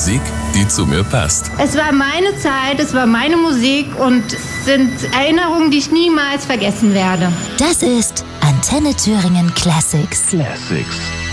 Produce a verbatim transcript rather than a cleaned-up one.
Musik, die zu mir passt. Es war meine Zeit, es war meine Musik und sind Erinnerungen, die ich niemals vergessen werde. Das ist Antenne Thüringen Classics. Classics.